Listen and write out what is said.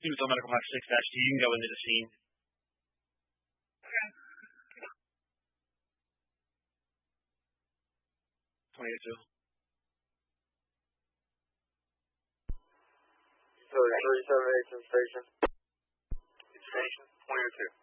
Units on Medical Hawk 6-2, you can go into the scene. Okay. 28-2. So 378 to the station. Station 20-2.